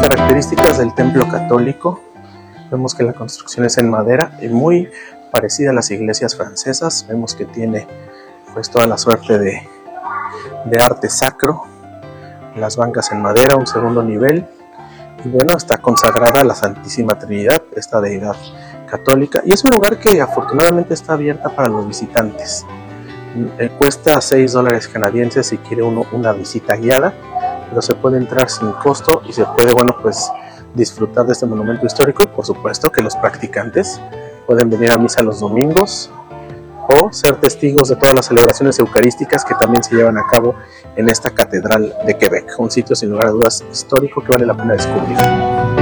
Características del templo católico. Vemos que la construcción es en madera y muy parecida a las iglesias francesas. Vemos que tiene pues toda la suerte de arte sacro, las bancas en madera, un segundo nivel, y bueno, está consagrada a la Santísima Trinidad, esta deidad católica, y es un lugar que afortunadamente está abierta para los visitantes. Cuesta $6 canadienses si quiere uno una visita guiada, pero se puede entrar sin costo y se puede, bueno, pues disfrutar de este monumento histórico. Y por supuesto que los practicantes pueden venir a misa los domingos o ser testigos de todas las celebraciones eucarísticas que también se llevan a cabo en esta catedral de Quebec, un sitio sin lugar a dudas histórico que vale la pena descubrir.